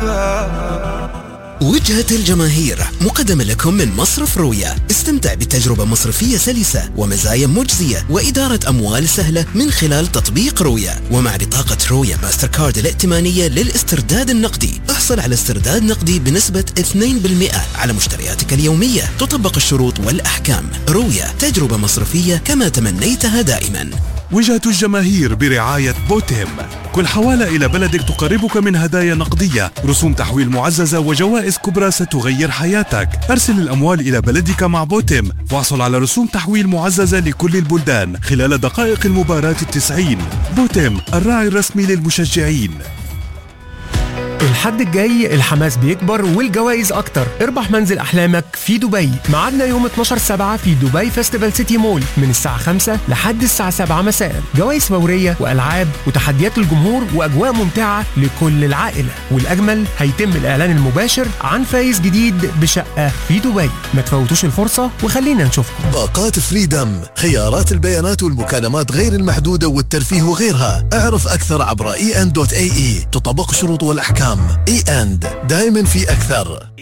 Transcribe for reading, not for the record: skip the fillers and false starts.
وجهة الجماهير مقدمة لكم من مصرف رويا. استمتع بتجربة مصرفية سلسة ومزايا مجزية وإدارة أموال سهلة من خلال تطبيق رويا. ومع بطاقة رويا ماستر كارد الائتمانية للاسترداد النقدي احصل على استرداد نقدي بنسبة 2% على مشترياتك اليومية. تطبق الشروط والأحكام. رويا، تجربة مصرفية كما تمنيتها دائما. وجهة الجماهير برعاية بوتيم. كل حوالة إلى بلدك تقربك من هدايا نقدية، رسوم تحويل معززة وجوائز كبرى ستغير حياتك. أرسل الأموال إلى بلدك مع بوتيم واحصل على رسوم تحويل معززة لكل البلدان خلال دقائق المباراة 90. بوتيم، الراعي الرسمي للمشجعين. الحد الجاي الحماس بيكبر والجوائز اكتر. اربح منزل احلامك في دبي. ميعادنا يوم 12/7 في دبي فيستيفال سيتي مول من الساعة 5 لحد الساعة 7 مساء. جوائز فورية والعاب وتحديات الجمهور واجواء ممتعة لكل العائلة. والاجمل هيتم الاعلان المباشر عن فايز جديد بشقة في دبي. ما تفوتوش الفرصة وخلينا نشوفكم. باقات فريدم، خيارات البيانات والمكالمات غير المحدودة والترفيه وغيرها. اعرف اكثر عبر en.ae. تطبق الشروط والاحكام. دائما في أكثر.